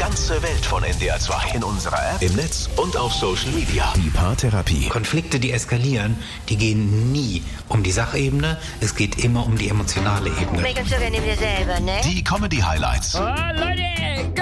ganze Welt von NDR 2 in unserer App, im Netz und auf Social Media. Die Paartherapie. Konflikte, die eskalieren, die gehen nie um die Sachebene, es geht immer um die emotionale Ebene. Make uns so gerne wir selber, ne? Die Comedy-Highlights. Oh, Leute!